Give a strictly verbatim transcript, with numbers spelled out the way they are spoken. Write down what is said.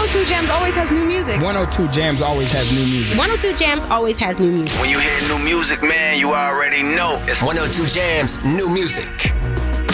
oh two Jams always has new music. one oh two Jams always has new music. one oh two Jams always has new music. When you hear new music, man, you already know. It's one oh two Jams, new music.